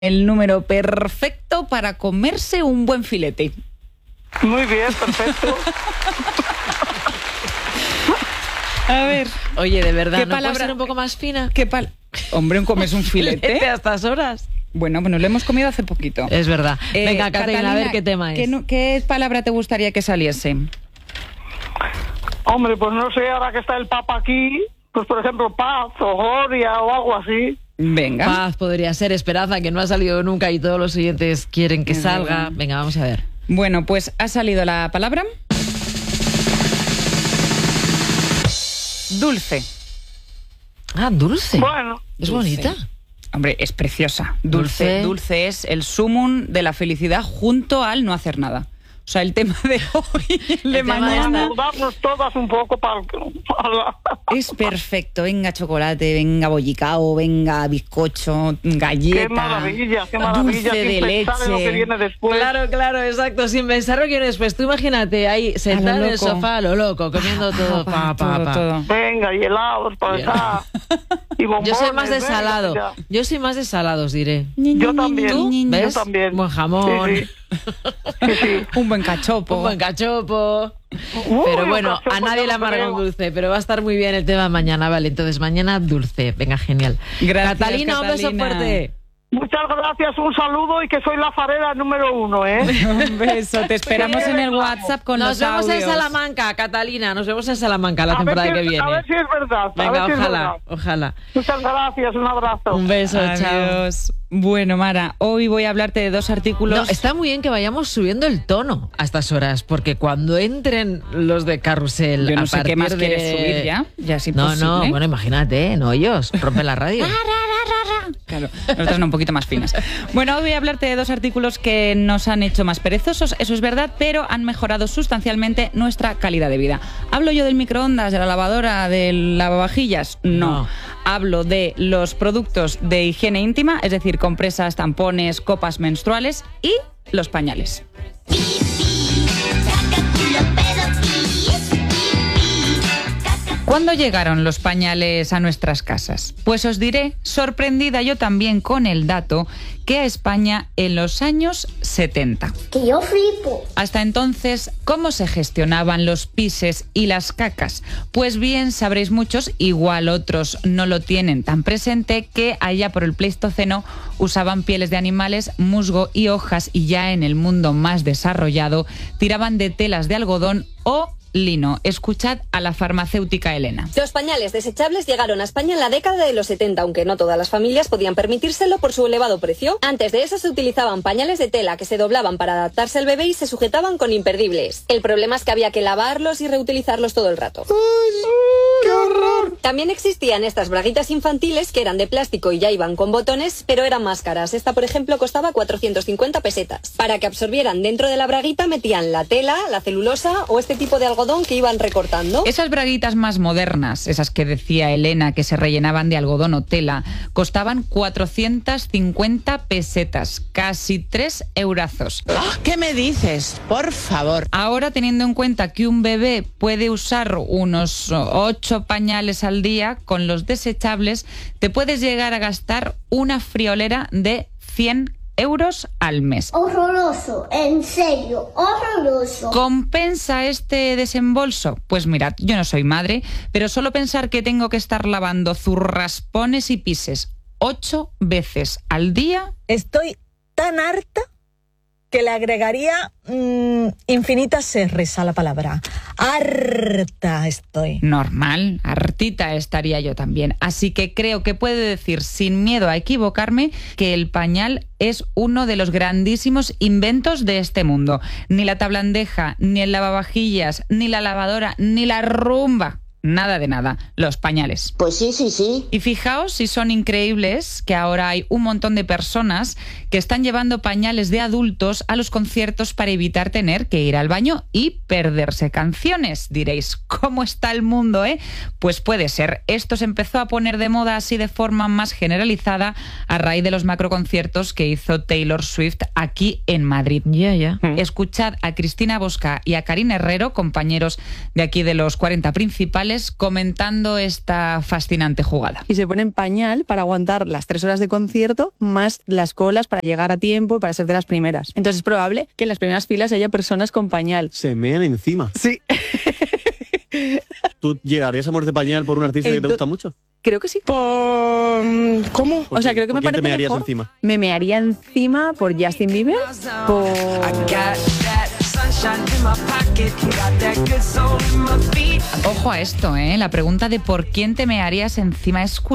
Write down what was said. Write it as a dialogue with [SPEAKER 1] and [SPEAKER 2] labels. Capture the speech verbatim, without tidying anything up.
[SPEAKER 1] El número perfecto para comerse un buen filete.
[SPEAKER 2] Muy bien, perfecto.
[SPEAKER 1] A ver.
[SPEAKER 3] Oye, de verdad,
[SPEAKER 1] ¿qué
[SPEAKER 3] ¿no
[SPEAKER 1] palabra
[SPEAKER 3] puede ser un poco más fina?
[SPEAKER 1] ¿Qué pal Hombre, un comes un filete
[SPEAKER 3] a estas horas.
[SPEAKER 1] Bueno, bueno, lo hemos comido hace poquito.
[SPEAKER 3] Es verdad.
[SPEAKER 1] Eh,
[SPEAKER 3] Venga, Catalina, a ver qué tema es.
[SPEAKER 1] ¿qué, no, ¿Qué palabra te gustaría que saliese?
[SPEAKER 2] Hombre, pues no sé, ahora que está el Papa aquí, pues por ejemplo, paz o gloria o algo así.
[SPEAKER 1] Venga.
[SPEAKER 3] Paz podría ser, Esperanza, que no ha salido nunca y todos los siguientes quieren que
[SPEAKER 1] Es
[SPEAKER 3] salga.
[SPEAKER 1] verdad.
[SPEAKER 3] Venga, vamos a ver.
[SPEAKER 1] Bueno, pues ha salido la palabra dulce.
[SPEAKER 3] Ah, dulce.
[SPEAKER 2] Bueno,
[SPEAKER 3] Es
[SPEAKER 1] Dulce.
[SPEAKER 3] bonita.
[SPEAKER 1] Hombre, es preciosa. Dulce.
[SPEAKER 3] Dulce.
[SPEAKER 1] Dulce es el sumum de la felicidad junto al no hacer nada. O sea, el tema de hoy, el de
[SPEAKER 3] tema de
[SPEAKER 1] mañana,
[SPEAKER 3] esta-
[SPEAKER 2] darnos todas un poco para... para...
[SPEAKER 1] es perfecto. Venga chocolate, venga bollicao, venga bizcocho, galleta,
[SPEAKER 2] Qué maravilla, qué maravilla.
[SPEAKER 1] dulce de
[SPEAKER 2] sin pensar en lo que
[SPEAKER 1] leche.
[SPEAKER 2] viene después.
[SPEAKER 3] Claro, claro, exacto. Sin pensar lo que viene después. Tú imagínate ahí sentada en el
[SPEAKER 1] loco.
[SPEAKER 3] sofá, a lo loco, comiendo todo. Pa, pa,
[SPEAKER 1] todo,
[SPEAKER 3] pa.
[SPEAKER 1] todo.
[SPEAKER 2] Venga, y helados para
[SPEAKER 3] Bien.
[SPEAKER 2] acá. Y bombones,
[SPEAKER 3] Yo soy más de
[SPEAKER 2] venga,
[SPEAKER 3] salado.
[SPEAKER 2] ya.
[SPEAKER 3] Yo soy más de salados, diré.
[SPEAKER 2] Yo también.
[SPEAKER 3] ¿Tú? ¿Ves?
[SPEAKER 2] Yo también.
[SPEAKER 3] Buen jamón.
[SPEAKER 2] Sí, sí. Sí, sí.
[SPEAKER 1] Un buen cachopo.
[SPEAKER 3] Un buen cachopo.
[SPEAKER 2] Uy,
[SPEAKER 3] Pero
[SPEAKER 2] un
[SPEAKER 3] bueno,
[SPEAKER 2] cachopo
[SPEAKER 3] a nadie
[SPEAKER 2] ya
[SPEAKER 3] le
[SPEAKER 2] lo
[SPEAKER 3] amarga
[SPEAKER 2] creo.
[SPEAKER 3] un dulce, pero va a estar muy bien el tema mañana, vale. Entonces mañana dulce. Venga, genial.
[SPEAKER 1] Gracias,
[SPEAKER 3] Catalina, un beso
[SPEAKER 1] Catalina.
[SPEAKER 3] fuerte.
[SPEAKER 2] Muchas gracias, un saludo y que soy la farera número uno, ¿eh?
[SPEAKER 1] Un beso. Te esperamos en el WhatsApp con
[SPEAKER 3] Nos
[SPEAKER 1] los
[SPEAKER 3] vemos en
[SPEAKER 1] audios.
[SPEAKER 3] Salamanca, Catalina. Nos vemos en Salamanca la
[SPEAKER 2] A ver,
[SPEAKER 3] temporada
[SPEAKER 2] si,
[SPEAKER 3] que
[SPEAKER 2] es-
[SPEAKER 3] viene.
[SPEAKER 2] a ver si es verdad. a
[SPEAKER 3] Venga,
[SPEAKER 2] ver si es
[SPEAKER 3] ojalá,
[SPEAKER 2] verdad.
[SPEAKER 3] ojalá.
[SPEAKER 2] Muchas gracias, un abrazo.
[SPEAKER 3] Un beso, chao.
[SPEAKER 1] Adiós. Bueno, Mara, hoy voy a hablarte de dos artículos.
[SPEAKER 3] No, está muy bien que vayamos subiendo el tono a estas horas, porque cuando entren los de Carrusel.
[SPEAKER 1] Yo no
[SPEAKER 3] a
[SPEAKER 1] sé qué más
[SPEAKER 3] partir de-
[SPEAKER 1] quieres subir ya. Ya es
[SPEAKER 3] No,
[SPEAKER 1] imposible.
[SPEAKER 3] no, bueno, imagínate, no ellos, rompen la radio.
[SPEAKER 1] Claro, nosotras no, un poquito más finas. Bueno, hoy voy a hablarte de dos artículos que nos han hecho más perezosos, eso es verdad, pero han mejorado sustancialmente nuestra calidad de vida. ¿Hablo yo del microondas, de la lavadora, del lavavajillas? No.
[SPEAKER 3] No.
[SPEAKER 1] Hablo de los productos de higiene íntima, es decir, compresas, tampones, copas menstruales y los pañales. ¿Cuándo llegaron los pañales a nuestras casas? Pues os diré, sorprendida yo también con el dato, que a España en los años setenta.
[SPEAKER 4] Que yo flipo.
[SPEAKER 1] Hasta entonces, ¿cómo se gestionaban los pises y las cacas? Pues bien, sabréis muchos, igual otros no lo tienen tan presente, que allá por el Pleistoceno usaban pieles de animales, musgo y hojas, y ya en el mundo más desarrollado tiraban de telas de algodón o lino. Escuchad a la farmacéutica Elena.
[SPEAKER 5] Los pañales desechables llegaron a España en la década de los setenta, aunque no todas las familias podían permitírselo por su elevado precio. Antes de eso se utilizaban pañales de tela que se doblaban para adaptarse al bebé y se sujetaban con imperdibles. El problema es que había que lavarlos y reutilizarlos todo el rato.
[SPEAKER 4] ¡Qué horror!
[SPEAKER 5] También existían estas braguitas infantiles que eran de plástico y ya iban con botones, pero eran más caras. Esta, por ejemplo, costaba cuatrocientas cincuenta pesetas. Para que absorbieran dentro de la braguita metían la tela, la celulosa o este tipo de algodón que iban recortando.
[SPEAKER 1] Esas braguitas más modernas, esas que decía Elena que se rellenaban de algodón o tela, costaban cuatrocientas cincuenta pesetas, casi tres eurazos.
[SPEAKER 6] ¿Qué me dices? Por favor.
[SPEAKER 1] Ahora, teniendo en cuenta que un bebé puede usar unos ocho pañales al día, con los desechables te puedes llegar a gastar una friolera de cien euros al mes.
[SPEAKER 4] Horroroso, en serio, horroroso.
[SPEAKER 1] ¿Compensa este desembolso? Pues mirad, yo no soy madre, pero solo pensar que tengo que estar lavando zurraspones y pises ocho veces al día.
[SPEAKER 7] Estoy tan harta que le agregaría mmm, infinitas R's a la palabra. Harta estoy.
[SPEAKER 1] Normal, hartita estaría yo también. Así que creo que puedo decir sin miedo a equivocarme que el pañal es uno de los grandísimos inventos de este mundo. Ni la tablandeja, ni el lavavajillas, ni la lavadora, ni la rumba. Nada de nada, los pañales.
[SPEAKER 6] Pues sí, sí, sí.
[SPEAKER 1] Y fijaos si son increíbles que ahora hay un montón de personas que están llevando pañales de adultos a los conciertos para evitar tener que ir al baño y perderse canciones. Diréis, ¿cómo está el mundo, eh? Pues puede ser. Esto se empezó a poner de moda así de forma más generalizada a raíz de los macroconciertos que hizo Taylor Swift aquí en Madrid.
[SPEAKER 3] Ya, ya.
[SPEAKER 1] Escuchad a Cristina Bosca y a Karina Herrero, compañeros de aquí de los cuarenta principales, sociales comentando esta fascinante jugada.
[SPEAKER 8] Y se ponen pañal para aguantar las tres horas de concierto más las colas para llegar a tiempo y para ser de las primeras. Entonces es probable que en las primeras filas haya personas con pañal.
[SPEAKER 9] Se mean encima.
[SPEAKER 8] Sí.
[SPEAKER 9] ¿Tú llegarías a muerte pañal por un artista
[SPEAKER 8] Ento-
[SPEAKER 9] que te gusta mucho?
[SPEAKER 8] Creo que sí. Por... ¿Cómo?
[SPEAKER 9] ¿Por
[SPEAKER 8] O sea,
[SPEAKER 9] qué-
[SPEAKER 8] creo que
[SPEAKER 9] por
[SPEAKER 8] me
[SPEAKER 9] quién te
[SPEAKER 8] parece
[SPEAKER 9] mearías
[SPEAKER 8] mejor.
[SPEAKER 9] encima?
[SPEAKER 8] Me mearía encima por Justin Bieber, por...
[SPEAKER 1] Ojo a esto, ¿eh? La pregunta de por quién te mearías encima es curiosa.